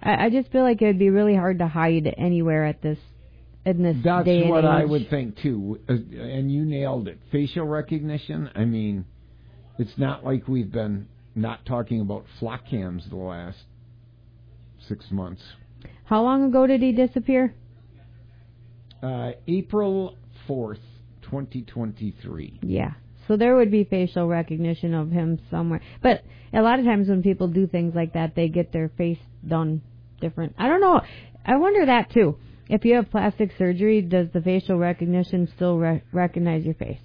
I just feel like it would be really hard to hide anywhere in this That's day and what age. I would think, too. And you nailed it. Facial recognition, I mean, it's not like we've been not talking about flock cams the last 6 months. How long ago did he disappear? April 4th, 2023. Yeah. So there would be facial recognition of him somewhere. But a lot of times when people do things like that, they get their face done different. I don't know. I wonder that, too. If you have plastic surgery, does the facial recognition still recognize your face?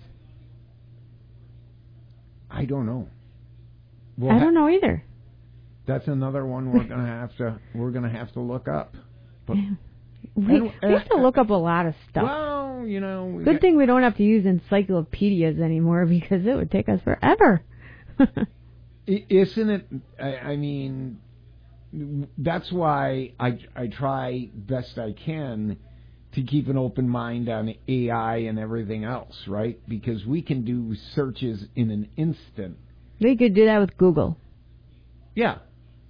I don't know. I don't know either. That's another one we're gonna have to look up. But, we have to look up a lot of stuff. Well, you know, good thing we don't have to use encyclopedias anymore because it would take us forever. Isn't it? I mean, that's why I try best I can to keep an open mind on AI and everything else, right? Because we can do searches in an instant. We could do that with Google. Yeah.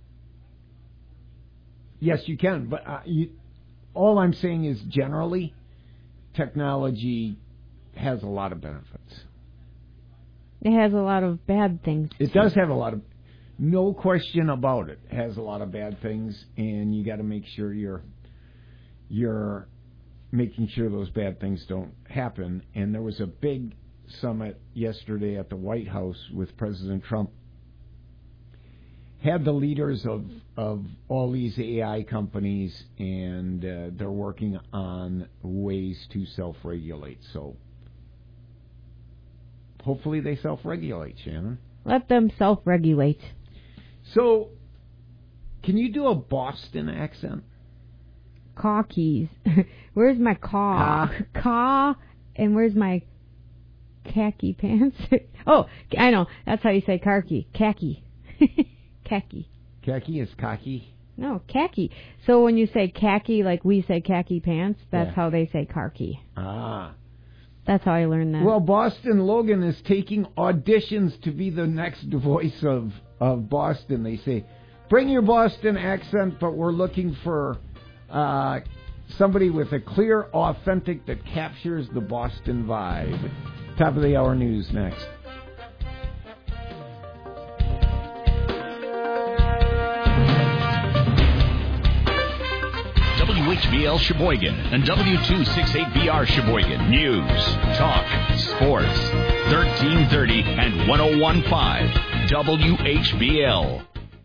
Yes, you can. But all I'm saying is generally, technology has a lot of benefits. It has a lot of bad things. It does have a lot of, no question about it, has a lot of bad things, and you got to make sure you're making sure those bad things don't happen. And there was a big summit yesterday at the White House with President Trump. Had the leaders of all these AI companies, and they're working on ways to self-regulate. So hopefully they self-regulate, Shannon. Let them self-regulate. So, can you do a Boston accent? Caw keys. Where's my caw? Caw, and where's my khaki pants? Oh, I know. That's how you say car key. Khaki. Khaki. Khaki is cocky? No, khaki. So when you say khaki, like we say khaki pants, that's how they say car key. Ah. That's how I learned that. Well, Boston Logan is taking auditions to be the next voice of Boston. They say, bring your Boston accent, but we're looking for somebody with a clear, authentic that captures the Boston vibe. Top of the hour news next. WHBL Sheboygan and W268BR Sheboygan. News, talk, sports. 1330 and 101.5 WHBL.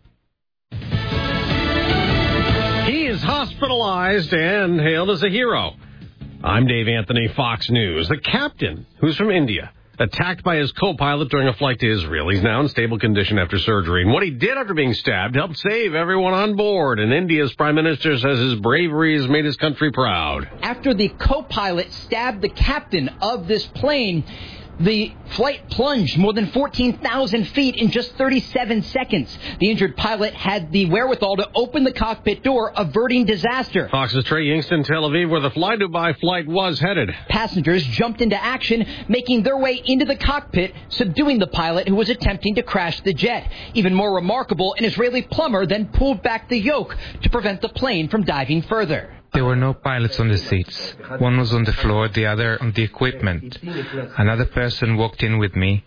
He is hospitalized and hailed as a hero. I'm Dave Anthony, Fox News. The captain, who's from India, attacked by his co-pilot during a flight to Israel. He's now in stable condition after surgery. And what he did after being stabbed helped save everyone on board. And India's prime minister says his bravery has made his country proud. After the co-pilot stabbed the captain of this plane, the flight plunged more than 14,000 feet in just 37 seconds. The injured pilot had the wherewithal to open the cockpit door, averting disaster. Fox's Trey Youngston, Tel Aviv, where the fly-Dubai flight was headed. Passengers jumped into action, making their way into the cockpit, subduing the pilot who was attempting to crash the jet. Even more remarkable, an Israeli plumber then pulled back the yoke to prevent the plane from diving further. There were no pilots on the seats. One was on the floor, the other on the equipment. Another person walked in with me.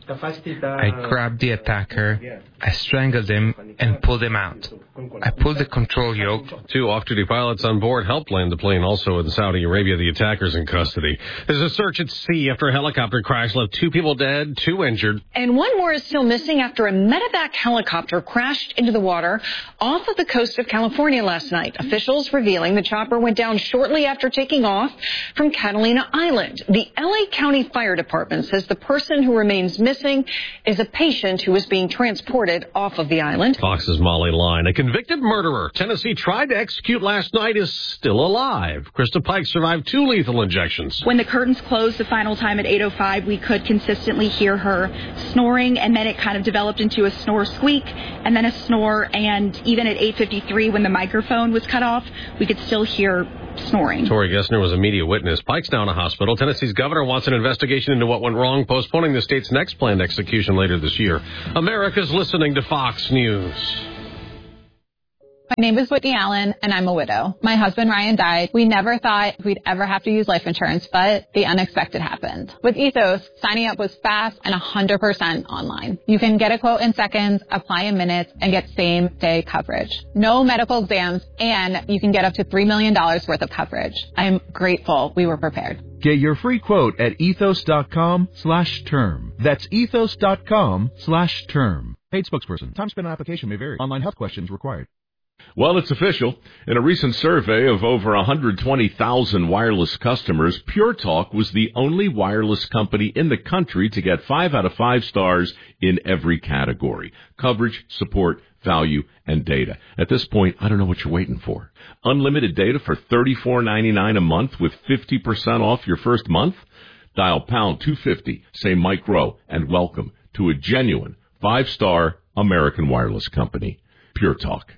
I grabbed the attacker, I strangled him, and pulled him out. I pulled the control yoke. 2 off-duty pilots on board helped land the plane. Also in Saudi Arabia, the attacker's in custody. There's a search at sea after a helicopter crash left 2 people dead, 2 injured. And 1 more is still missing after a medevac helicopter crashed into the water off of the coast of California last night. Officials revealing the chopper went down shortly after taking off from Catalina Island. The LA County Fire Department says the person who remains missing is a patient who is being transported off of the island. Fox's Molly Line. A convicted murderer Tennessee tried to execute last night is still alive. Krista Pike survived 2 lethal injections. When the curtains closed the final time at 8:05, we could consistently hear her snoring, and then it kind of developed into a snore squeak, and then a snore, and even at 8:53 when the microphone was cut off, we could still hear snoring. Tori Gessner was a media witness. Pike's now in a hospital. Tennessee's governor wants an investigation into what went wrong, postponing the state's next planned execution later this year. America's listening to Fox News. My name is Whitney Allen, and I'm a widow. My husband, Ryan, died. We never thought we'd ever have to use life insurance, but the unexpected happened. With Ethos, signing up was fast and 100% online. You can get a quote in seconds, apply in minutes, and get same-day coverage. No medical exams, and you can get up to $3 million worth of coverage. I'm grateful we were prepared. Get your free quote at ethos.com/term. That's ethos.com/term. Paid spokesperson. Time spent on application may vary. Online health questions required. Well, it's official. In a recent survey of over 120,000 wireless customers, Pure Talk was the only wireless company in the country to get 5 out of 5 stars in every category: coverage, support, value, and data. At this point, I don't know what you're waiting for. Unlimited data for $34.99 a month with 50% off your first month? Dial pound 250, say Mike Rowe, and welcome to a genuine 5-star American wireless company. Pure Talk.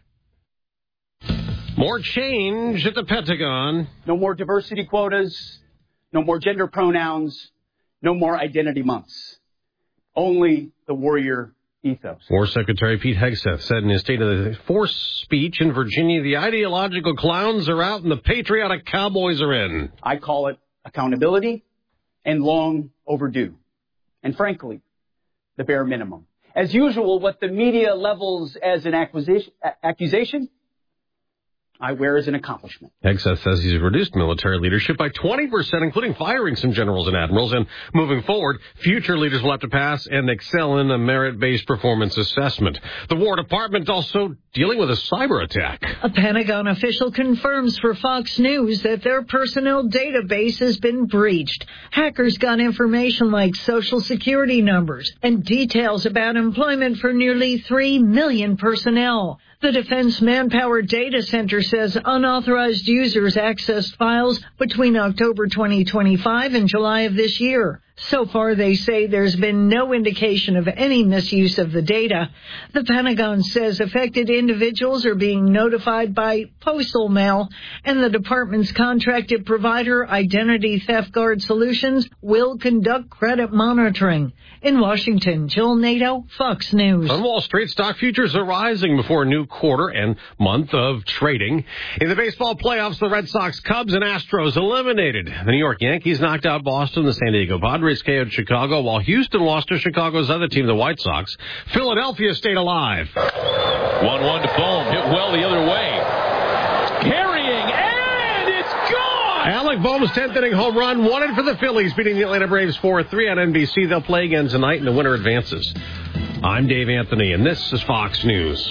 More change at the Pentagon. No more diversity quotas, no more gender pronouns, no more identity months. Only the warrior ethos. War Secretary Pete Hegseth said in his State of the Force speech in Virginia, the ideological clowns are out and the patriotic cowboys are in. I call it accountability and long overdue. And frankly, the bare minimum. As usual, what the media levels as an accusation, I wear as an accomplishment. Hegseth says he's reduced military leadership by 20%, including firing some generals and admirals. And moving forward, future leaders will have to pass and excel in a merit-based performance assessment. The War Department also dealing with a cyber attack. A Pentagon official confirms for Fox News that their personnel database has been breached. Hackers got information like Social Security numbers and details about employment for nearly 3 million personnel. The Defense Manpower Data Center says unauthorized users accessed files between October 2025 and July of this year. So far, they say there's been no indication of any misuse of the data. The Pentagon says affected individuals are being notified by postal mail, and the department's contracted provider, Identity Theft Guard Solutions, will conduct credit monitoring. In Washington, Jill Nato, Fox News. On Wall Street, stock futures are rising before a new quarter and month of trading. In the baseball playoffs, the Red Sox, Cubs, and Astros eliminated. The New York Yankees knocked out Boston, the San Diego Padres KO'd Chicago, while Houston lost to Chicago's other team, the White Sox. Philadelphia stayed alive. 1-1 to Bohm. Hit well the other way. Carrying, and it's gone! Alec Bohm's 10th inning home run won it for the Phillies, beating the Atlanta Braves 4-3 on NBC. They'll play again tonight, and the winner advances. I'm Dave Anthony, and this is Fox News.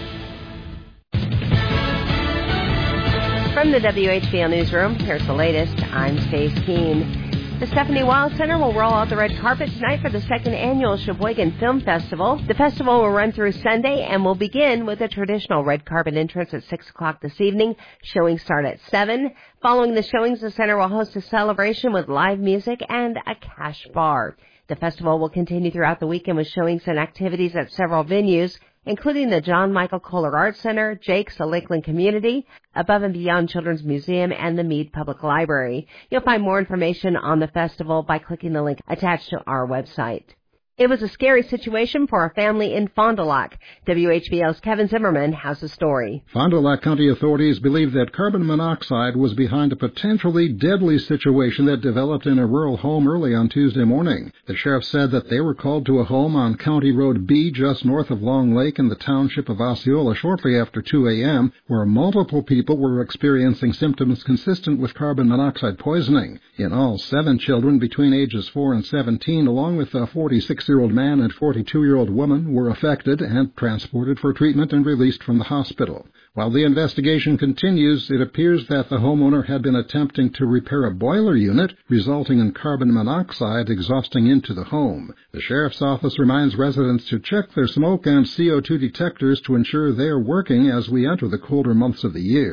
From the WHBL Newsroom, here's the latest. I'm Stace Keene. The Stephanie Wild Center will roll out the red carpet tonight for the second annual Sheboygan Film Festival. The festival will run through Sunday and will begin with a traditional red carpet entrance at 6 o'clock this evening. Showings start at 7. Following the showings, the center will host a celebration with live music and a cash bar. The festival will continue throughout the weekend with showings and activities at several venues, including the John Michael Kohler Arts Center, Jake's, the Lakeland Community, Above and Beyond Children's Museum, and the Meade Public Library. You'll find more information on the festival by clicking the link attached to our website. It was a scary situation for a family in Fond du Lac. WHBL's Kevin Zimmerman has the story. Fond du Lac County authorities believe that carbon monoxide was behind a potentially deadly situation that developed in a rural home early on Tuesday morning. The sheriff said that they were called to a home on County Road B just north of Long Lake in the township of Osceola shortly after 2 a.m., where multiple people were experiencing symptoms consistent with carbon monoxide poisoning. In all, 7 children between ages 4 and 17, along with a 46-year-old man and 42-year-old woman, were affected and transported for treatment and released from the hospital. While the investigation continues, it appears that the homeowner had been attempting to repair a boiler unit, resulting in carbon monoxide exhausting into the home. The sheriff's office reminds residents to check their smoke and CO2 detectors to ensure they are working as we enter the colder months of the year.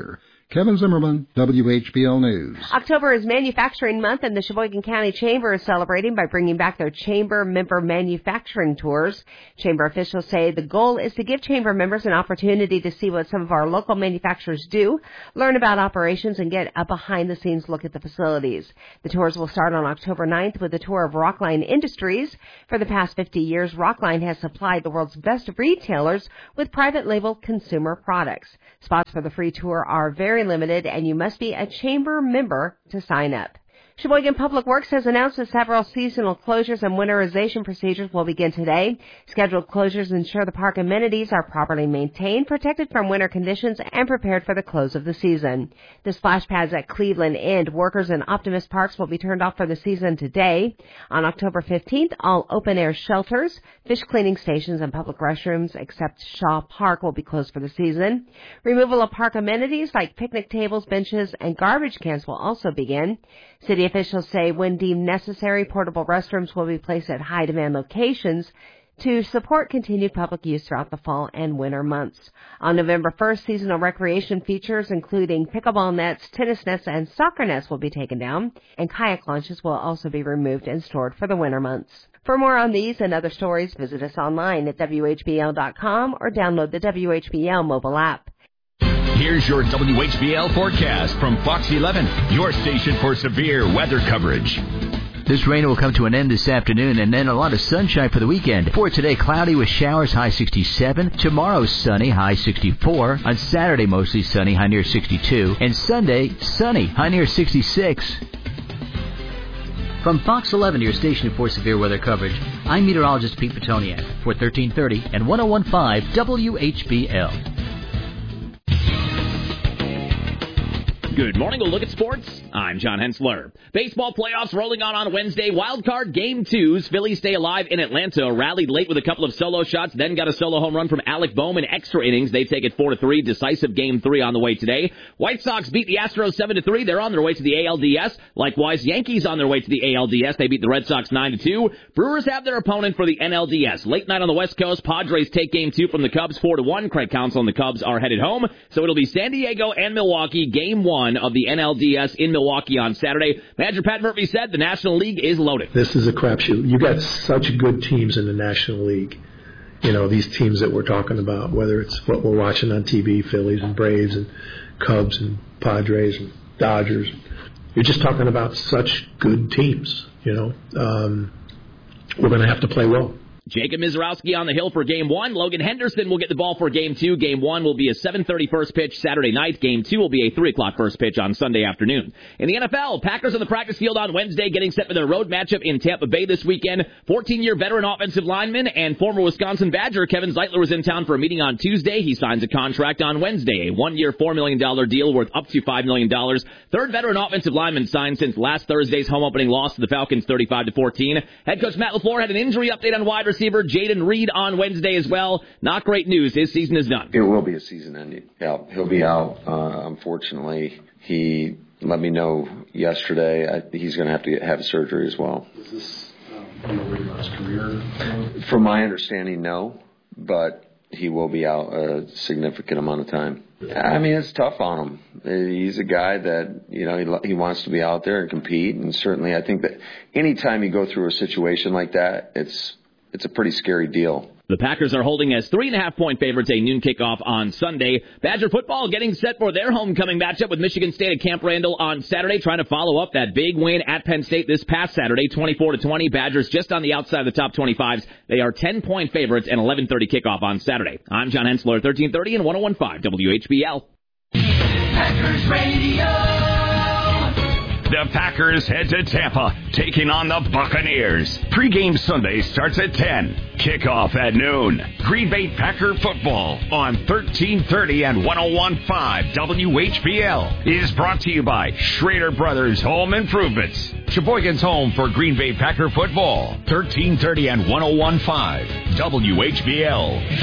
Kevin Zimmerman, WHBL News. October is Manufacturing Month, and the Sheboygan County Chamber is celebrating by bringing back their Chamber member manufacturing tours. Chamber officials say the goal is to give Chamber members an opportunity to see what some of our local manufacturers do, learn about operations, and get a behind-the-scenes look at the facilities. The tours will start on October 9th with a tour of Rockline Industries. For the past 50 years, Rockline has supplied the world's best retailers with private label consumer products. Spots for the free tour are very limited, and you must be a Chamber member to sign up. Sheboygan Public Works has announced that several seasonal closures and winterization procedures will begin today. Scheduled closures ensure the park amenities are properly maintained, protected from winter conditions, and prepared for the close of the season. The splash pads at Cleveland and Workers and Optimist Parks will be turned off for the season today. On October 15th, all open-air shelters, fish cleaning stations, and public restrooms except Shaw Park will be closed for the season. Removal of park amenities like picnic tables, benches, and garbage cans will also begin. City officials say when deemed necessary, portable restrooms will be placed at high-demand locations to support continued public use throughout the fall and winter months. On November 1st, seasonal recreation features including pickleball nets, tennis nets, and soccer nets will be taken down, and kayak launches will also be removed and stored for the winter months. For more on these and other stories, visit us online at WHBL.com or download the WHBL mobile app. Here's your WHBL forecast from Fox 11, your station for severe weather coverage. This rain will come to an end this afternoon, and then a lot of sunshine for the weekend. For today, cloudy with showers, high 67. Tomorrow, sunny, high 64. On Saturday, mostly sunny, high near 62. And Sunday, sunny, high near 66. From Fox 11, your station for severe weather coverage, I'm meteorologist Pete Petoniak for 1330 and 101.5 WHBL. Good morning. We'll look at sports. I'm John Hensler. Baseball playoffs rolling on Wednesday. Wild card game 2s. Phillies stay alive in Atlanta. Rallied late with a couple of solo shots, then got a solo home run from Alec Bohm in extra innings. They take it 4-3. Decisive game 3 on the way today. White Sox beat the Astros 7-3. They're on their way to the ALDS. Likewise, Yankees on their way to the ALDS. They beat the Red Sox 9-2. Brewers have their opponent for the NLDS. Late night on the West Coast. Padres take game 2 from the Cubs 4-1. Craig Counsell and the Cubs are headed home. So it'll be San Diego and Milwaukee game 1 of the NLDS in Milwaukee on Saturday. Manager Pat Murphy said the National League is loaded. This is a crapshoot. You got such good teams in the National League. You know, these teams that we're talking about, whether it's what we're watching on TV, Phillies and Braves and Cubs and Padres and Dodgers. You're just talking about such good teams, you know. We're going to have to play well. Jacob Mizorowski on the hill for Game 1. Logan Henderson will get the ball for Game 2. Game 1 will be a 7:30 first pitch Saturday night. Game 2 will be a 3 o'clock first pitch on Sunday afternoon. In the NFL, Packers on the practice field on Wednesday getting set for their road matchup in Tampa Bay this weekend. 14-year veteran offensive lineman and former Wisconsin Badger Kevin Zeitler was in town for a meeting on Tuesday. He signs a contract on Wednesday, a 1-year, $4 million deal worth up to $5 million. Third veteran offensive lineman signed since last Thursday's home opening loss to the Falcons 35-14. Head coach Matt LaFleur had an injury update on wide receiver Jaden Reed on Wednesday as well. Not great news. His season is done. It will be a season ending. Yeah, he'll be out. Unfortunately, he let me know yesterday he's going to have to have surgery as well. Is this over his career? From my understanding, no, but he will be out a significant amount of time. I mean, it's tough on him. He's a guy that, you know, he wants to be out there and compete, and certainly I think that anytime you go through a situation like that, it's a pretty scary deal. The Packers are holding as 3.5-point favorites a noon kickoff on Sunday. Badger football getting set for their homecoming matchup with Michigan State at Camp Randall on Saturday, trying to follow up that big win at Penn State this past Saturday, 24-20. Badgers just on the outside of the top 25s. They are 10-point favorites and 11:30 kickoff on Saturday. I'm John Hensler, 1330 and 101.5 WHBL. Packers Radio. The Packers head to Tampa, taking on the Buccaneers. Pre-game Sunday starts at 10. Kickoff at noon. Green Bay Packer football on 1330 and 101.5 WHBL is brought to you by Schrader Brothers Home Improvements. Sheboygan's home for Green Bay Packer football. 1330 and 101.5 WHBL.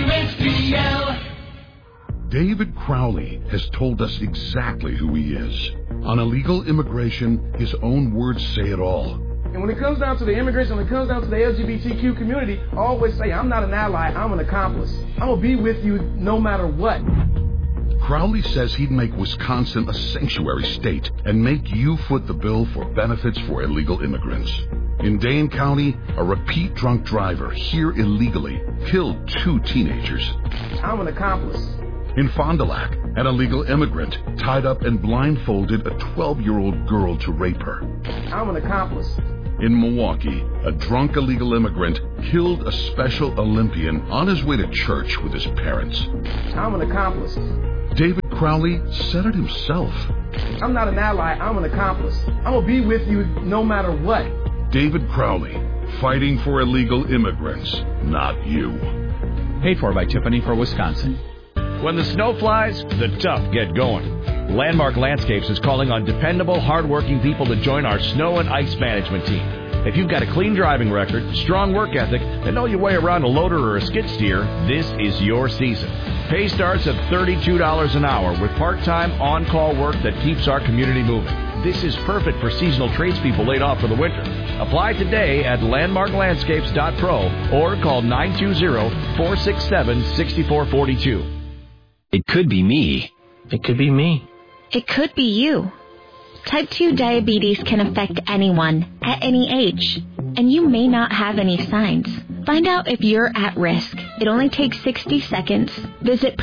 WHBL. David Crowley has told us exactly who he is. On illegal immigration, his own words say it all. And when it comes down to the immigration, when it comes down to the LGBTQ community, I always say, I'm not an ally, I'm an accomplice. I'm going to be with you no matter what. Crowley says he'd make Wisconsin a sanctuary state and make you foot the bill for benefits for illegal immigrants. In Dane County, a repeat drunk driver here illegally killed 2 teenagers. I'm an accomplice. In Fond du Lac, an illegal immigrant tied up and blindfolded a 12-year-old girl to rape her. I'm an accomplice. In Milwaukee, a drunk illegal immigrant killed a Special Olympian on his way to church with his parents. I'm an accomplice. David Crowley said it himself. I'm not an ally, I'm an accomplice. I'm going to be with you no matter what. David Crowley, fighting for illegal immigrants, not you. Paid for by Tiffany for Wisconsin. When the snow flies, the tough get going. Landmark Landscapes is calling on dependable, hardworking people to join our snow and ice management team. If you've got a clean driving record, strong work ethic, and know your way around a loader or a skid steer, this is your season. Pay starts at $32 an hour with part-time, on-call work that keeps our community moving. This is perfect for seasonal tradespeople laid off for the winter. Apply today at landmarklandscapes.pro or call 920-467-6442. It could be me. It could be me. It could be you. Type 2 diabetes can affect anyone, at any age, and you may not have any signs. Find out if you're at risk. It only takes 60 seconds. Visit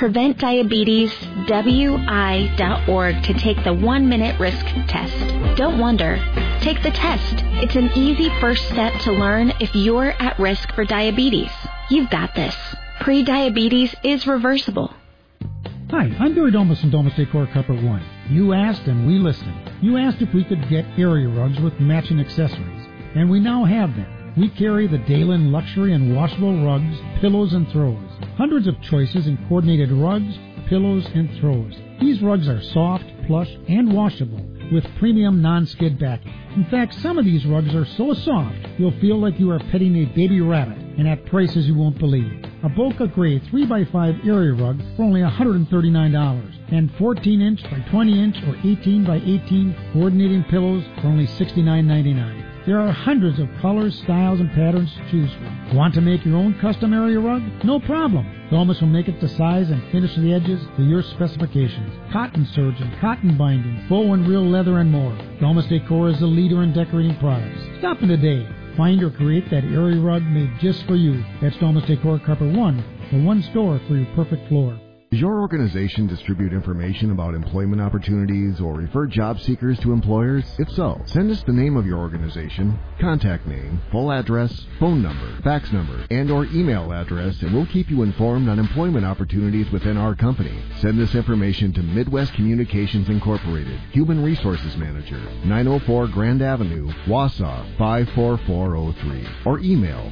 PreventDiabetesWI.org to take the 1-minute risk test. Don't wonder. Take the test. It's an easy first step to learn if you're at risk for diabetes. You've got this. Pre-diabetes is reversible. Hi, I'm Barry Domus from Domus Decor Carpet One. You asked and we listened. You asked if we could get area rugs with matching accessories, and we now have them. We carry the Dalen luxury and washable rugs, pillows, and throws. Hundreds of choices in coordinated rugs, pillows, and throws. These rugs are soft, plush, and washable with premium non-skid backing. In fact, some of these rugs are so soft, you'll feel like you are petting a baby rabbit, and at prices you won't believe. A Boca Gray 3x5 area rug for only $139, and 14-inch by 20-inch or 18 by 18 coordinating pillows for only $69.99. There are hundreds of colors, styles, and patterns to choose from. Want to make your own custom area rug? No problem. Domus will make it to size and finish the edges to your specifications. Cotton serge and cotton binding, faux and real leather, and more. Domus Decor is the leader in decorating products. Stop in today. Find or create that area rug made just for you. That's Domus Decor Carpet One, the one store for your perfect floor. Does your organization distribute information about employment opportunities or refer job seekers to employers? If so, send us the name of your organization, contact name, full address, phone number, fax number, and or email address, and we'll keep you informed on employment opportunities within our company. Send this information to Midwest Communications Incorporated, Human Resources Manager, 904 Grand Avenue, Wausau, 54403, or email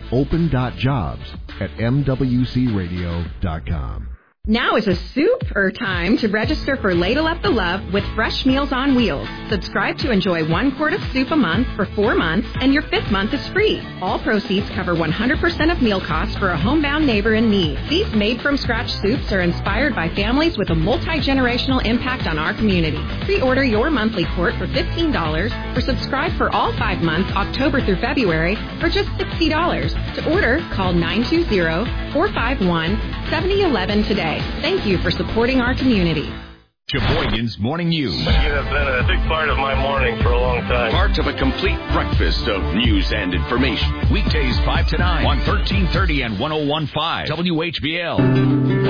open.jobs@mwcradio.com. Now is a super time to register for Ladle Up the Love with Fresh Meals on Wheels. Subscribe to enjoy 1 quart of soup a month for 4 months, and your 5th month is free. All proceeds cover 100% of meal costs for a homebound neighbor in need. These made-from-scratch soups are inspired by families with a multi-generational impact on our community. Pre-order your monthly quart for $15 or subscribe for all 5 months, October through February, for just $60. To order, call 920-451-7011 today. Thank you for supporting our community. Sheboygan's Morning News. You have been a big part of my morning for a long time. Part of a complete breakfast of news and information. Weekdays 5 to 9 on 1330 and 101.5 WHBL.